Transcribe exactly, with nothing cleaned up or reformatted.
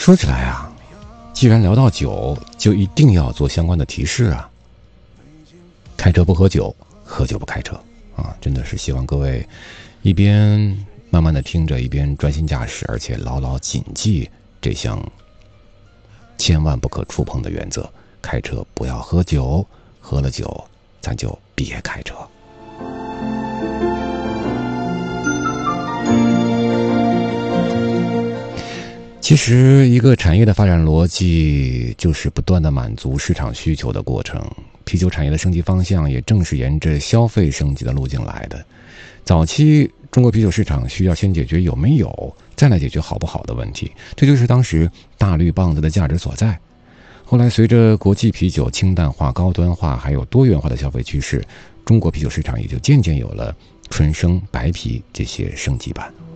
说起来啊，既然聊到酒，就一定要做相关的提示啊。开车不喝酒，喝酒不开车啊！真的是希望各位一边慢慢的听着，一边专心驾驶，而且牢牢谨记这项千万不可触碰的原则：开车不要喝酒，喝了酒咱就别开车。其实一个产业的发展逻辑就是不断的满足市场需求的过程，啤酒产业的升级方向也正是沿着消费升级的路径来的。早期中国啤酒市场需要先解决有没有，再来解决好不好的问题，这就是当时大绿棒子的价值所在。后来随着国际啤酒清淡化、高端化还有多元化的消费趋势，中国啤酒市场也就渐渐有了纯生、白啤这些升级版。